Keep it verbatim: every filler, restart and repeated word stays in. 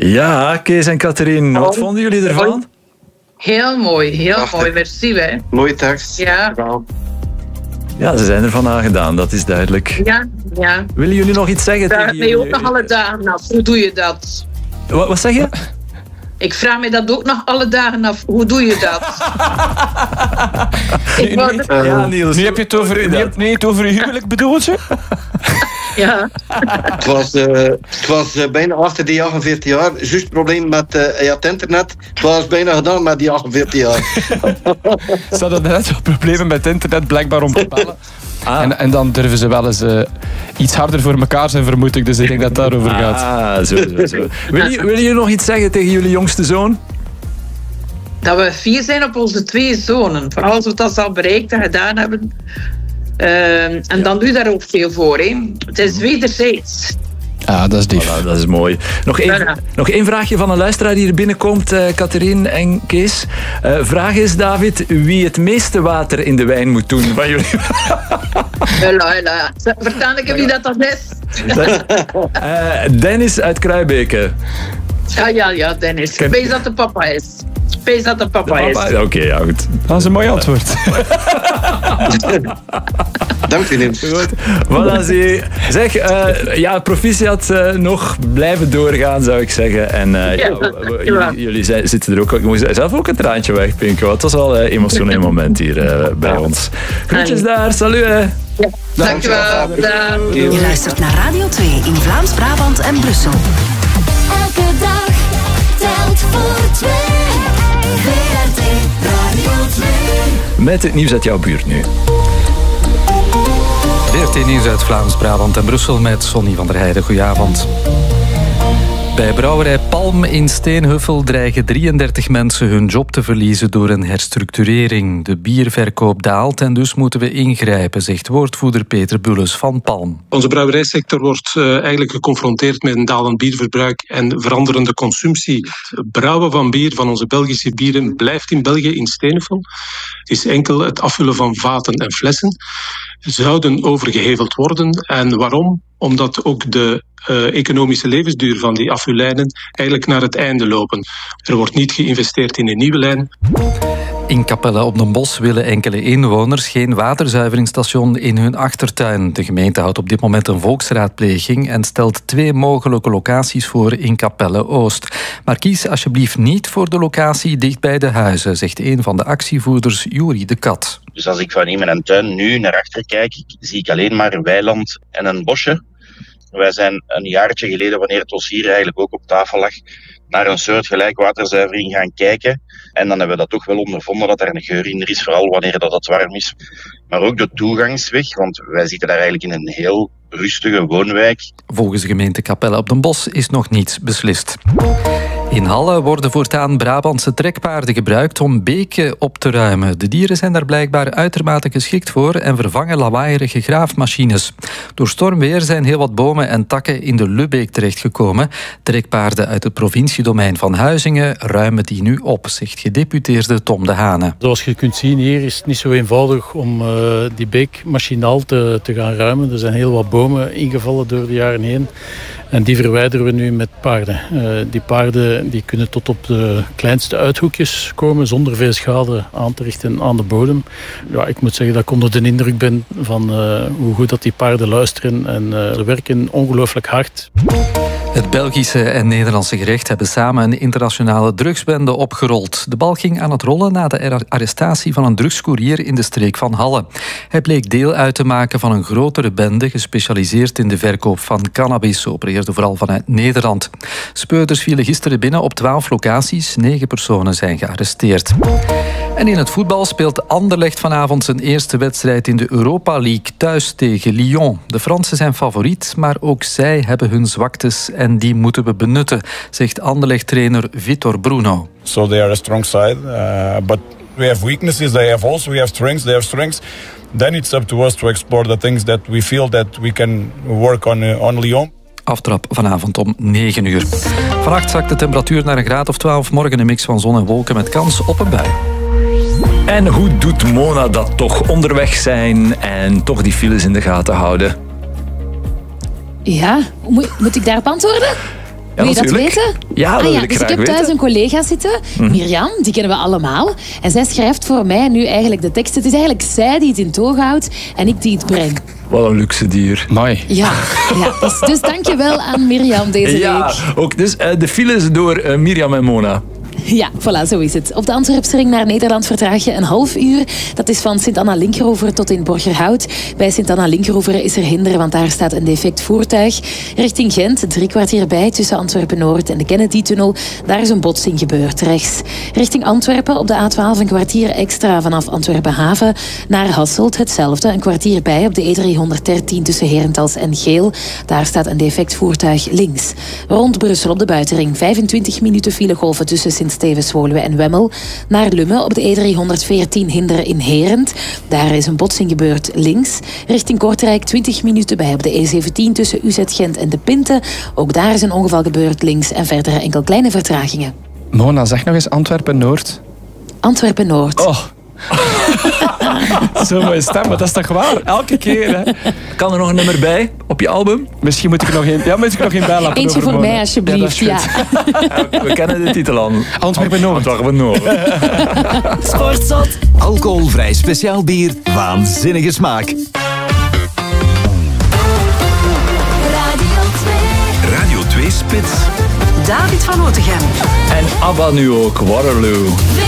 Ja, Kees en Catherine, wat vonden jullie ervan? Heel mooi, heel Prachtig. mooi. Merci, hè. Mooie tekst. Ja. Ja, ze zijn ervan aangedaan, dat is duidelijk. Ja, ja. Willen jullie nog iets zeggen? Daar tegen ben je jullie? ook nog alle dagen af. Hoe doe je dat? Wat, wat zeg je? Ik vraag me dat ook nog alle dagen af. Hoe doe je dat? Ik wou dat... Ja, Niels. Nu heb je het over, nu heb, nu het over je huwelijk, bedoel je? Ja. Het was, uh, het was uh, bijna achter die achtenveertig jaar. Juist probleem met uh, ja, het internet. Het was bijna gedaan met die achtenveertig jaar. Ze hadden net wel problemen met het internet, blijkbaar om te bellen. Ah. En, en dan durven ze wel eens uh, iets harder voor elkaar zijn, vermoed ik. Dus ik denk dat het daarover gaat. Ah, zo, zo, zo. Willen jullie je nog iets zeggen tegen jullie jongste zoon? Dat we fier zijn op onze twee zonen. Vooral als we dat al bereikt en gedaan hebben. Uh, en ja. dan doe je daar ook veel voor. Hè. Het is wederzijds. Ja, dat is lief. Voilà, dat is mooi. Nog één, ja. nog één vraagje van een luisteraar die er binnenkomt, uh, Catherine en Kees. Uh, vraag is, David, wie het meeste water in de wijn moet doen van jullie? Hela, hela. Vertel ik wie dat dan is. uh, Dennis uit Kruibeke. Ja, ja, ja, Dennis. Ik weet dat de papa is. Wees dat de papa, de papa is. Oké, okay, ja, goed. Dat is een mooi antwoord. Dank u, Niels. Goed. Voilà, zie. Zeg, uh, ja, proficiat uh, nog blijven doorgaan, zou ik zeggen. En uh, ja, ja, we, jullie, jullie zijn, zitten er ook... Ik moest zelf ook een traantje wegpinken. Het was wel een uh, emotioneel moment hier uh, bij ons. Groetjes daar, salut. Hè. Ja. Dankjewel. Dank. Je luistert naar Radio twee in Vlaams-Brabant en Brussel. Elke dag telt voor twee. V R T Radio twee. Met het nieuws uit jouw buurt nu. V R T Nieuws uit Vlaams-Brabant en Brussel met Sonny van der Heijden. Goedenavond. Bij brouwerij Palm in Steenhuffel dreigen drieëndertig mensen hun job te verliezen door een herstructurering. De bierverkoop daalt en dus moeten we ingrijpen, zegt woordvoerder Peter Bulles van Palm. Onze brouwerijsector wordt uh, eigenlijk geconfronteerd met een dalend bierverbruik en veranderende consumptie. Het brouwen van bier, van onze Belgische bieren, blijft in België in Steenhuffel. Het is enkel het afvullen van vaten en flessen. Zouden overgeheveld worden. En waarom? Omdat ook de uh, economische levensduur van die afvullijnen eigenlijk naar het einde lopen. Er wordt niet geïnvesteerd in een nieuwe lijn. In Capelle op den Bosch willen enkele inwoners geen waterzuiveringsstation in hun achtertuin. De gemeente houdt op dit moment een volksraadpleging en stelt twee mogelijke locaties voor in Capelle Oost. Maar kies alsjeblieft niet voor de locatie dicht bij de huizen, zegt een van de actievoerders, Juri de Kat. Dus als ik van in mijn tuin nu naar achter kijk, zie ik alleen maar een weiland en een bosje. Wij zijn een jaartje geleden, wanneer het dossier eigenlijk ook op tafel lag, naar een soort gelijkwaterzuivering gaan kijken. En dan hebben we dat toch wel ondervonden dat er een geur in er is, vooral wanneer dat het warm is. Maar ook de toegangsweg, want wij zitten daar eigenlijk in een heel rustige woonwijk. Volgens de gemeente Capelle op den Bosch is nog niets beslist. In Halle worden voortaan Brabantse trekpaarden gebruikt om beken op te ruimen. De dieren zijn daar blijkbaar uitermate geschikt voor en vervangen lawaaierige graafmachines. Door stormweer zijn heel wat bomen en takken in de Lubbeek terechtgekomen. Trekpaarden uit het provinciedomein van Huizingen ruimen die nu op, zegt gedeputeerde Tom de Hane. Zoals je kunt zien hier is het niet zo eenvoudig om uh, die beek machinaal te, te gaan ruimen. Er zijn heel wat bomen ingevallen door de jaren heen. En die verwijderen we nu met paarden. Uh, die paarden die kunnen tot op de kleinste uithoekjes komen zonder veel schade aan te richten aan de bodem. Ja, ik moet zeggen dat ik onder de indruk ben van uh, hoe goed dat die paarden luisteren en uh, ze werken ongelooflijk hard. Het Belgische en Nederlandse gerecht hebben samen een internationale drugsbende opgerold. De bal ging aan het rollen na de arrestatie van een drugscourier in de streek van Halle. Hij bleek deel uit te maken van een grotere bende gespecialiseerd in de verkoop van cannabis, opereerde vooral vanuit Nederland. Speurders vielen gisteren binnen op twaalf locaties. Negen personen zijn gearresteerd. En in het voetbal speelt Anderlecht vanavond zijn eerste wedstrijd in de Europa League thuis tegen Lyon. De Fransen zijn favoriet, maar ook zij hebben hun zwaktes en die moeten we benutten, zegt Anderlecht-trainer Vitor Bruno. So they are a strong side, uh, but we have weaknesses, they have also, we have strengths, they have strengths. Then it's up to us to explore the things that we feel that we can work on, uh, on Lyon. Aftrap vanavond om negen uur. Vannacht zakt de temperatuur naar een graad of twaalf. Morgen een mix van zon en wolken met kans op een bui. En hoe doet Mona dat toch? Onderweg zijn en toch die files in de gaten houden. Ja, moet, moet ik daarop antwoorden? Wil je dat natuurlijk. weten? Ja, dat ah, wil ja, ik dus graag ik heb thuis weten. een collega zitten, Mhm. Mirjam, die kennen we allemaal. En zij schrijft voor mij nu eigenlijk de tekst. Het is eigenlijk zij die het in toog houdt en ik die het breng. Wat een luxe dier. Mooi. Ja, ja dus, dus dank je wel aan Mirjam deze Ja, week. ook dus uh, de files door uh, Mirjam en Mona. Ja, voilà, zo is het. Op de Antwerpsring naar Nederland vertraag je een half uur. Dat is van Sint-Anna-Linkeroever tot in Borgerhout. Bij Sint-Anna-Linkeroever is er hinder, want daar staat een defect voertuig. Richting Gent, drie kwartier bij tussen Antwerpen-Noord en de Kennedy-tunnel. Daar is een botsing gebeurd, rechts. Richting Antwerpen op de A twaalf een kwartier extra vanaf Antwerpen-Haven. Naar Hasselt hetzelfde, een kwartier bij op de E driehonderddertien tussen Herentals en Geel. Daar staat een defect voertuig links. Rond Brussel op de buitenring, vijfentwintig minuten filegolven tussen Sint-Stevens, Woluwe en Wemmel. Naar Lummen op de E driehonderdveertien Hinderen in Herent. Daar is een botsing gebeurd links. Richting Kortrijk twintig minuten bij op de E zeventien tussen U Z Gent en De Pinte. Ook daar is een ongeval gebeurd links en verder enkel kleine vertragingen. Mona, zeg nog eens Antwerpen-Noord. Antwerpen-Noord. Oh. Zo'n mooie stem, maar dat is toch waar? Elke keer, hè? Kan er nog een nummer bij op je album? Misschien moet ik er nog één, ja, moet ik er nog één bij laten. Eentje voor mij, alsjeblieft. Ja, Ja, we kennen de titel al. Antwerpen-Noord. Antwerpen-Noord. Sportzot. Alcoholvrij speciaal bier. Waanzinnige smaak. Radio twee. Radio twee Spits. David van Otegem. En ABBA nu ook, Waterloo.